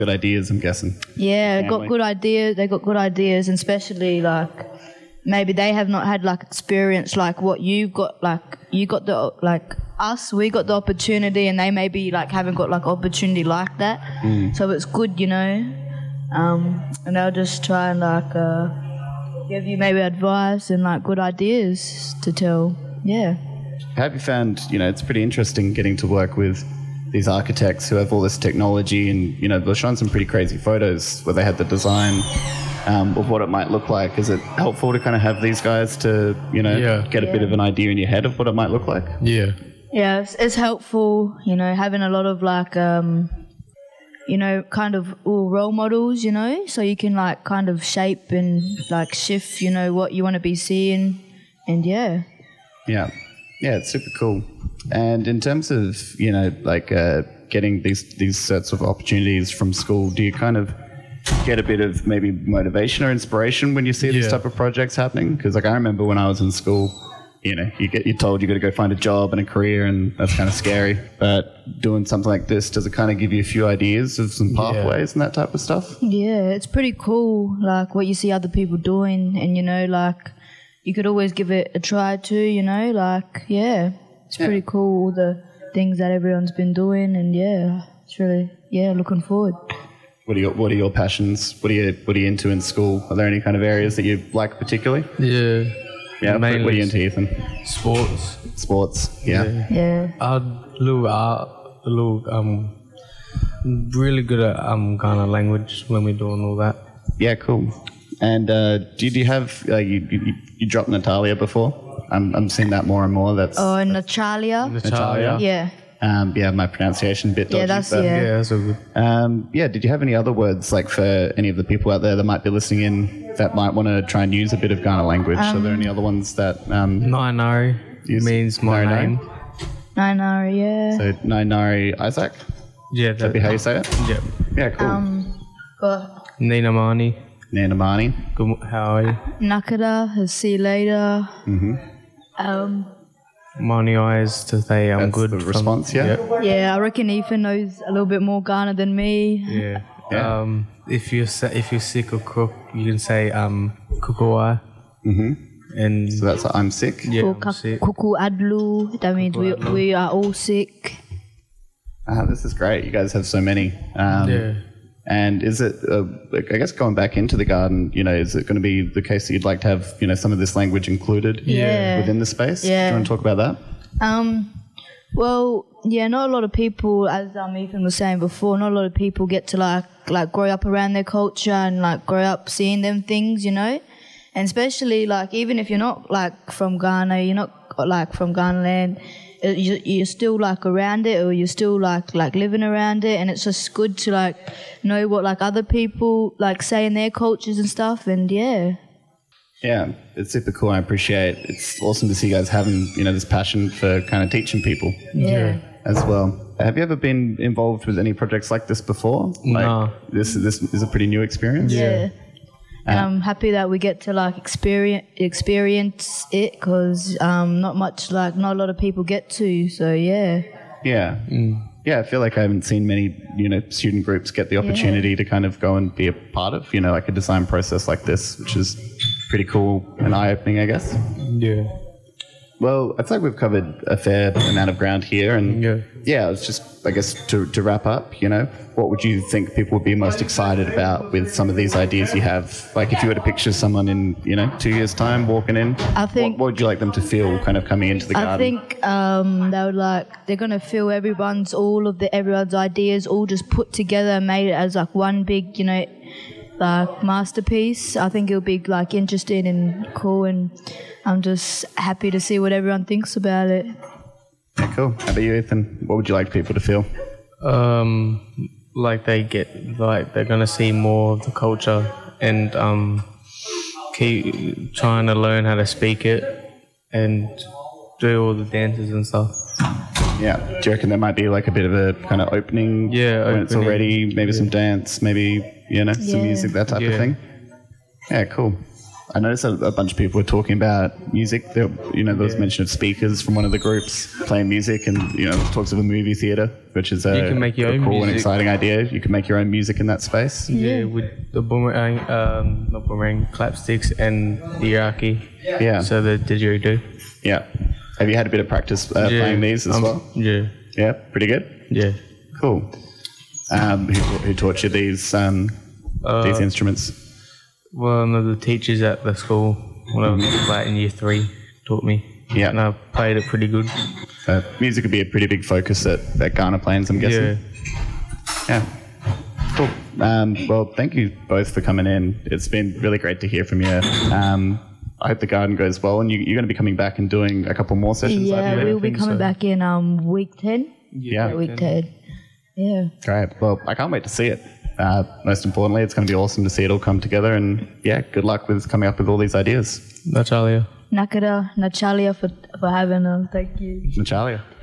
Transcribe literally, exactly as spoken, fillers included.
Good ideas, I'm guessing. Yeah, Family. got good ideas. They got good ideas, and especially like maybe they have not had like experience like what you've got. Like you got the like us, we got the opportunity, and they maybe like haven't got like opportunity like that. Mm. So it's good, you know. Um, and they'll just try and like uh, give you maybe advice and like good ideas to tell. Yeah. Have you found, you know, it's pretty interesting getting to work with these architects who have all this technology, and, you know, they're showing some pretty crazy photos where they had the design um, of what it might look like. Is it helpful to kind of have these guys to, you know, Yeah. get a Yeah. bit of an idea in your head of what it might look like? Yeah. Yeah, it's, it's helpful, you know, having a lot of like, um, you know, kind of all role models, you know, so you can like kind of shape and like shift, you know, what you want to be seeing, and yeah. Yeah. Yeah, it's super cool. And in terms of, you know, like uh, getting these these sorts of opportunities from school, do you kind of get a bit of maybe motivation or inspiration when you see these Yeah. type of projects happening? Because like I remember when I was in school, you know, you get you're told you got to go find a job and a career, and that's kind of scary. But doing something like this, does it kind of give you a few ideas of some pathways and that type of stuff? Yeah, it's pretty cool, like what you see other people doing, and you know, like you could always give it a try too, you know, like yeah, it's Yeah. pretty cool all the things that everyone's been doing, and yeah, it's really yeah, looking forward. What are your What are your passions? What are you What are you into in school? Are there any kind of areas that you like particularly? Yeah. Yeah. What Mainly what are you into, Ethan? Sports. Sports. Yeah. Yeah, A little art, a little um, really good at um kind of language when we're doing all that. Yeah. Cool. And uh, did you have uh, you, you you dropped Natalia before? I'm I'm seeing that more and more. That's oh, and Natalia. Natalia. Yeah, um, yeah. My pronunciation a bit dodgy. yeah, that's but, yeah. Yeah, that's all good. Um, yeah. Did you have any other words like for any of the people out there that might be listening in that might want to try and use a bit of Ghana language? Are there any other ones that um, Nainari Yes. means my Nainari. name. Nainari, yeah. so Nainari Isaac? Yeah, That'd be how you say it. Yeah. Yeah. Cool. Um, got Nina Mani. Nanamani. Good, mo- how are you? Nakada, see you later. Mm-hmm. Um, Mani eyes to say I'm That's good. the from- response, yeah? yeah, I reckon Ethan knows a little bit more Ghana than me. Yeah. Yeah. Um, if you're sa- if you're sick or crook, you can say um kukuai. Mm-hmm. And So that's I'm sick. yeah, Or I'm ka- sick. Kuku Adlu, that means we, Kuku Adlu. we are all sick. Ah, this is great. You guys have so many. Um, Yeah. And is it, uh, like, I guess going back into the garden, you know, is it going to be the case that you'd like to have, you know, some of this language included Yeah. within the space? Yeah. Do you want to talk about that? Um, well, yeah, not a lot of people, as um, Ethan was saying before, not a lot of people get to like like grow up around their culture and like grow up seeing them things, you know. And especially like even if you're not like from Ghana, you're not like from Ghana land, uh, you- you're still like around it, or you're still like like living around it, and it's just good to like know what like other people like say in their cultures and stuff. And yeah. Yeah, it's super cool. I appreciate it. It's awesome to see you guys having, you know, this passion for kind of teaching people Yeah. as well. Have you ever been involved with any projects like this before? Like, No. This, this is a pretty new experience? Yeah. And Um, I'm happy that we get to like experience experience it, because um, not much like not a lot of people get to. So yeah, Yeah. Yeah, I feel like I haven't seen many, you know, student groups get the opportunity to kind of go and be a part of, you know, like a design process like this, which is pretty cool and eye-opening, I guess. Yeah. Well, I feel like we've covered a fair amount of ground here, and Yeah. yeah, it's just, I guess, to, to wrap up, you know, what would you think people would be most excited about with some of these ideas you have? Like, if you were to picture someone in, you know, two years' time walking in, I think- what, what would you like them to feel kind of coming into the garden? I think um, they would like they're gonna feel everyone's all of the everyone's ideas all just put together and made it as like one big, you know, like masterpiece. I think it'll be like interesting and cool, and I'm just happy to see what everyone thinks about it. Yeah, cool. How about you, Ethan? What would you like people to feel? Um, like they get like they're gonna see more of the culture and um, keep trying to learn how to speak it and do all the dances and stuff. Yeah. Do you reckon there might be like a bit of a kind of opening? Yeah, When it's opening. already, maybe some dance, maybe, you know, some Yeah. music, that type of Yeah. thing? Yeah, cool. I noticed a, a bunch of people were talking about music. There, you know, there was mention of speakers from one of the groups playing music, and you know, talks of a movie theater, which is a, You can make your a own cool and music. exciting idea. You can make your own music in that space. Yeah, with the boomerang, um, not boomerang, clapsticks and the Iraqi. Yeah. So the didgeridoo. Yeah. Have you had a bit of practice uh, Yeah, playing these as um, well? Yeah. Yeah, pretty good. Yeah. Cool. Um, who, who taught you these um, Uh, these instruments? Well, one of the teachers at the school when I was like in year three taught me. Yeah. And I played it pretty good. Uh, music would be a pretty big focus at, at Ghana Plains, I'm guessing. Yeah. Yeah. Cool. Um, well, thank you both for coming in. It's been really great to hear from you. Um, I hope the garden goes well, and you, you're going to be coming back and doing a couple more sessions. I Yeah, believe. we'll be think coming so. back in um week ten. Yeah. Week ten. Yeah. Great. Well, I can't wait to see it. Uh, most importantly, it's going to be awesome to see it all come together. And yeah, good luck with coming up with all these ideas. Natalia. Nakara, Natalia for for having us. Thank you. Natalia.